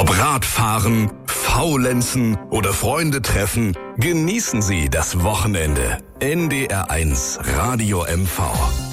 Ob Radfahren, Faulenzen oder Freunde treffen, genießen Sie das Wochenende. NDR1 Radio MV.